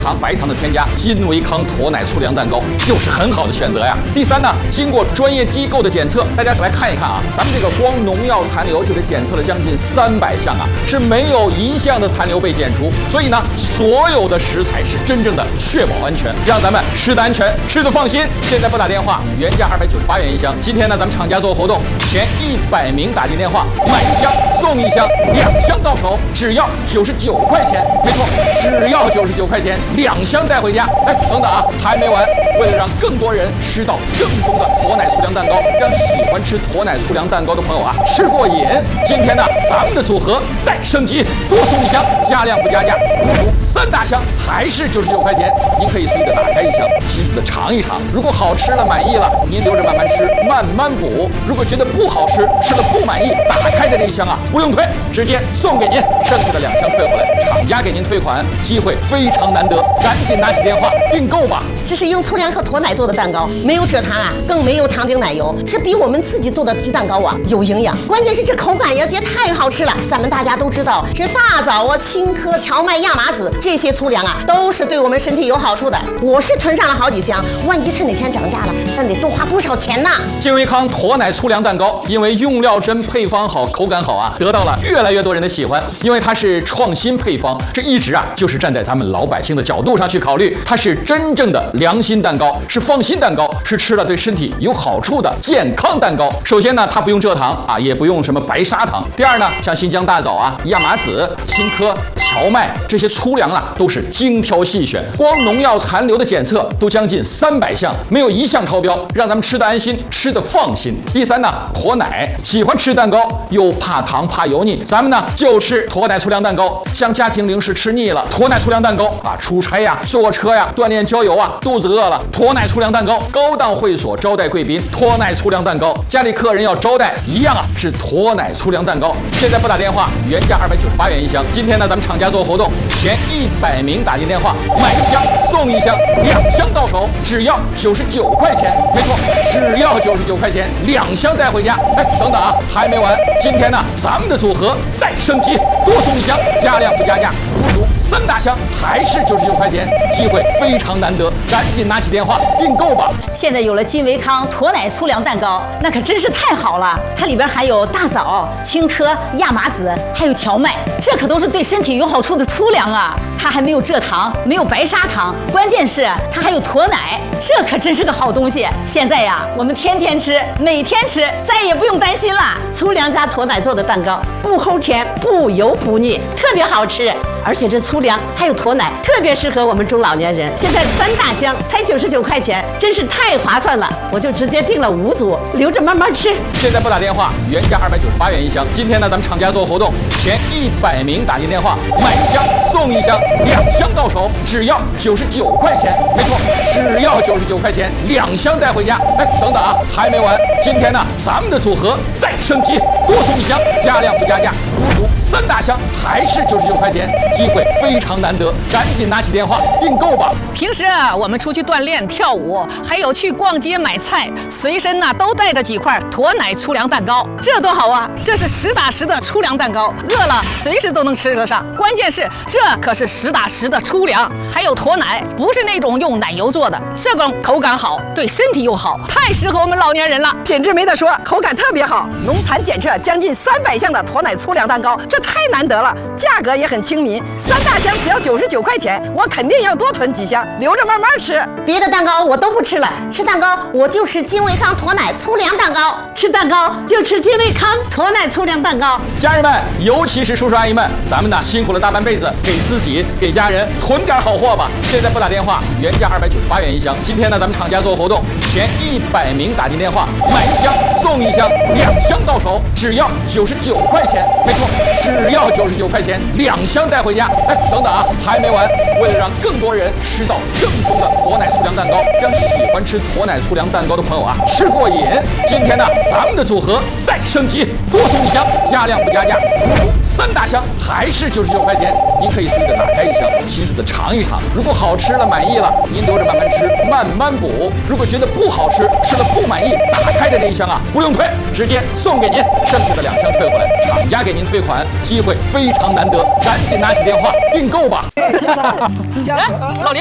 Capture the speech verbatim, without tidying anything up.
糖、白糖的添加，金维康驼奶粗粮蛋糕就是很好的选择呀。第三呢，经过专业机构的检测，大家来看一看啊，咱们这个光农药残留就给检测了将近三百项啊，是没有一项的残留被检出。所以呢，所有的食材是真正的确保安全，让咱们吃的安全，吃的放心。现在拨打电话，原价二百九十八元一箱，今天呢，咱们厂家做活动，前一百名打进电话买一箱送一箱，两箱到手只要九十九块钱，没错，只要九十九块钱。两箱带回家，哎，等等啊，还没完！为了让更多人吃到正宗的驼奶粗粮蛋糕，让喜欢吃驼奶粗粮蛋糕的朋友啊吃过瘾，今天呢，咱们的组合再升级，多送一箱，加量不加价，足足三大箱，还是九十九块钱。您可以随意的打开一箱，细细的尝一尝，如果好吃了满意了，您留着慢慢吃，慢慢补；如果觉得不好吃，吃了不满意，打开的这一箱啊不用退，直接送给您，剩下的两箱退回来，厂家给您退款，机会非常难得。赶紧拿起电话订购吧！ 这是用粗粮和驼奶做的蛋糕，没有蔗糖啊，更没有糖精奶油，这比我们自己做的鸡蛋糕啊有营养。关键是这口感也也太好吃了。咱们大家都知道，这大枣啊、青稞、荞麦、亚麻籽这些粗粮啊，都是对我们身体有好处的。我是囤上了好几箱，万一它哪天涨价了，咱得多花多少钱呢？ 金维康驼奶粗粮蛋糕，因为用料真、配方好、口感好啊，得到了越来越多人的喜欢。因为它是创新配方，这一直啊就是站在咱们老百姓的角度上去考虑，它是真正的良心蛋糕，是放心蛋糕，是吃了对身体有好处的健康蛋糕。首先呢，它不用蔗糖啊，也不用什么白砂糖。第二呢，像新疆大枣啊、亚麻籽、青稞、荞麦这些粗粮啊，都是精挑细选，光农药残留的检测都将近三百项，没有一项超标，让咱们吃得安心，吃得放心。第三呢，驼奶，喜欢吃蛋糕又怕糖怕油腻，咱们呢就吃驼奶粗粮蛋糕。像家庭零食吃腻了，驼奶粗粮蛋糕啊，出差呀、坐车呀、锻炼郊游啊，肚子饿了，驼奶粗粮蛋糕；高档会所招待贵宾，驼奶粗粮蛋糕；家里客人要招待，一样啊是驼奶粗粮蛋糕。现在拨打电话，原价二百九十八元一箱，今天呢咱们厂家做活动，前一百名打进电话买一箱送一箱，两箱到手只要九十九块钱，没错，只要九十九块钱，两箱带回家。哎，等等啊，还没完！今天呢咱们的组合再升级，多送一箱，加量不加价，足足三大箱，还是九十九块钱，机会非常难得，赶紧拿起电话订购吧！ 现在有了金维康驼奶粗粮蛋糕，那可真是太好了！它里边含有大枣、青稞、亚麻籽，还有荞麦，这可都是对身体有好处的粗粮啊！它还没有蔗糖，没有白砂糖，关键是它还有驼奶，这可真是个好东西。现在呀，我们天天吃，每天吃，再也不用担心了。 粗粮加驼奶做的蛋糕，不齁甜，不油不腻，特别好吃。而且这粗粮还有驼奶，特别适合我们中老年人。现在三大箱才九十九块钱，真是太划算了！我就直接订了五组，留着慢慢吃。 现在拨打电话，原价二百九十八元一箱，今天呢咱们厂家做活动，前一百名打进电话买一箱送一箱，两箱到手只要九十九块钱，没错，只要九十九块钱，两箱带回家。哎，等等啊，还没完！今天呢咱们的组合再升级，多送一箱，加量不加价，足足三大箱，还是九十九块钱。机会非常难得，赶紧拿起电话订购吧！ 平时啊，我们出去锻炼、跳舞，还有去逛街买菜，随身呢、啊、都带着几块驼奶粗粮蛋糕，这多好啊！这是实打实的粗粮蛋糕，饿了随时都能吃得上。关键是这可是实打实的粗粮，还有驼奶，不是那种用奶油做的，这种口感好，对身体又好，太适合我们老年人了。 品质没得说，口感特别好。农残检测将近三百项的驼奶粗粮蛋糕，这太难得了，价格也很亲民。三大箱只要九十九块钱，我肯定要多囤几箱，留着慢慢吃。 别的蛋糕我都不吃了，吃蛋糕我就吃金维康驼奶粗粮蛋糕， 吃蛋糕就吃金维康驼奶粗粮蛋糕。 家人们，尤其是叔叔阿姨们，咱们呢辛苦了大半辈子，给自己给家人囤点好货吧。现在拨打电话，原价二百九十八元一箱，今天呢咱们厂家做活动，前一百名打进电话买一箱送一箱，两箱到手只要九十九块钱，没错，只要九十九块钱，两箱带回家。哎，等等啊，还没完！为了让更多人吃到正宗的驼奶粗粮蛋糕，让喜欢吃驼奶粗粮蛋糕的朋友啊吃过瘾，今天呢咱们的组合再升级，多送一箱，加量不加价，足足三大箱还是九十九块钱。您可以随着打开一箱，细细的尝一尝。如果好吃了满意了，您留着慢慢吃，慢慢补。如果觉得不好吃，吃了不满意，打开的这一箱啊不用退，直接送给您，剩下的两箱退回来，厂家给您退款，机会非常难得，赶紧拿起电话订购吧。 老林。